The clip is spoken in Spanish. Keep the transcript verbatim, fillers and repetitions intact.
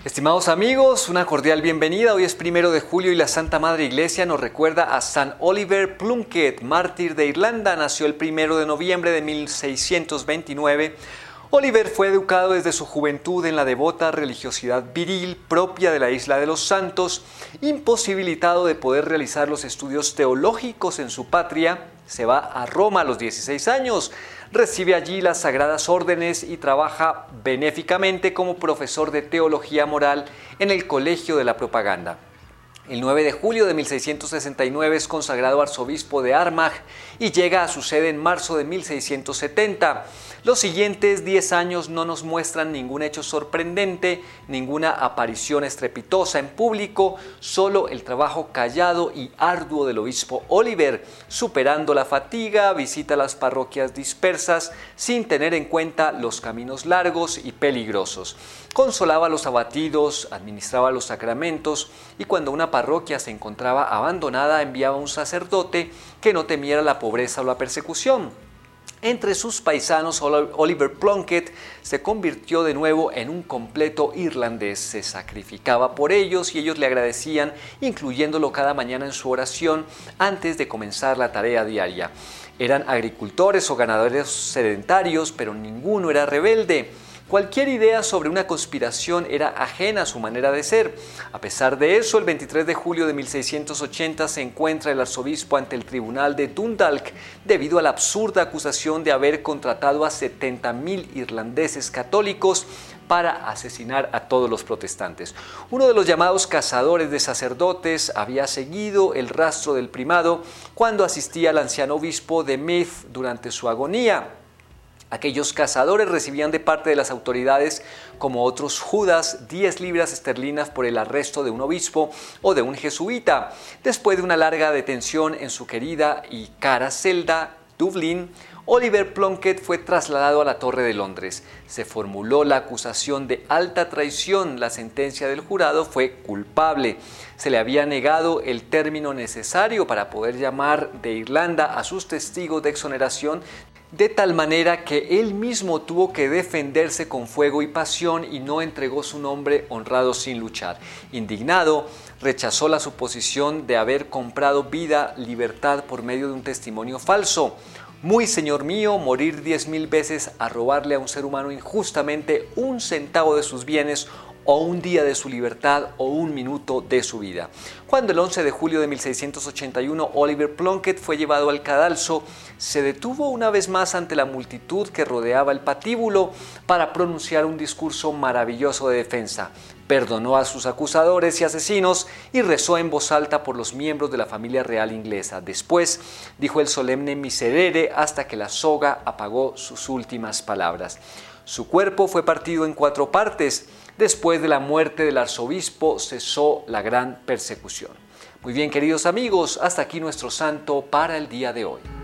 Estimados amigos, una cordial bienvenida. Hoy es primero de julio y la Santa Madre Iglesia nos recuerda a San Oliver Plunkett, mártir de Irlanda. Nació el primero de noviembre de mil seiscientos veintinueve. Oliver fue educado desde su juventud en la devota religiosidad viril propia de la Isla de los Santos. Imposibilitado de poder realizar los estudios teológicos en su patria, se va a Roma a los dieciséis años. Recibe allí las sagradas órdenes y trabaja benéficamente como profesor de teología moral en el Colegio de la Propaganda. El nueve de julio de mil seiscientos sesenta y nueve es consagrado arzobispo de Armagh y llega a su sede en marzo de mil seiscientos setenta. Los siguientes diez años no nos muestran ningún hecho sorprendente, ninguna aparición estrepitosa en público, solo el trabajo callado y arduo del obispo Oliver, superando la fatiga, visita las parroquias dispersas sin tener en cuenta los caminos largos y peligrosos. Consolaba a los abatidos, administraba los sacramentos y cuando una parroquia se encontraba abandonada enviaba a un sacerdote que no temiera la pobreza o la persecución. Entre sus paisanos, Oliver Plunkett se convirtió de nuevo en un completo irlandés. Se sacrificaba por ellos y ellos le agradecían, incluyéndolo cada mañana en su oración antes de comenzar la tarea diaria. Eran agricultores o ganaderos sedentarios, pero ninguno era rebelde. Cualquier idea sobre una conspiración era ajena a su manera de ser. A pesar de eso, el veintitrés de julio de mil seiscientos ochenta se encuentra el arzobispo ante el tribunal de Dundalk debido a la absurda acusación de haber contratado a setenta mil irlandeses católicos para asesinar a todos los protestantes. Uno de los llamados cazadores de sacerdotes había seguido el rastro del primado cuando asistía al anciano obispo de Meath durante su agonía. Aquellos cazadores recibían de parte de las autoridades, como otros Judas, diez libras esterlinas por el arresto de un obispo o de un jesuita. Después de una larga detención en su querida y cara celda, Dublín, Oliver Plunkett fue trasladado a la Torre de Londres. Se formuló la acusación de alta traición. La sentencia del jurado fue culpable. Se le había negado el término necesario para poder llamar de Irlanda a sus testigos de exoneración, de tal manera que él mismo tuvo que defenderse con fuego y pasión y no entregó su nombre honrado sin luchar. Indignado, rechazó la suposición de haber comprado vida, libertad por medio de un testimonio falso. Muy señor mío, morir diez mil veces a robarle a un ser humano injustamente un centavo de sus bienes o un día de su libertad o un minuto de su vida. Cuando el once de julio de mil seiscientos ochenta y uno Oliver Plunkett fue llevado al cadalso, se detuvo una vez más ante la multitud que rodeaba el patíbulo para pronunciar un discurso maravilloso de defensa. Perdonó a sus acusadores y asesinos y rezó en voz alta por los miembros de la familia real inglesa. Después dijo el solemne miserere hasta que la soga apagó sus últimas palabras. Su cuerpo fue partido en cuatro partes. Después de la muerte del arzobispo cesó la gran persecución. Muy bien, queridos amigos, hasta aquí nuestro santo para el día de hoy.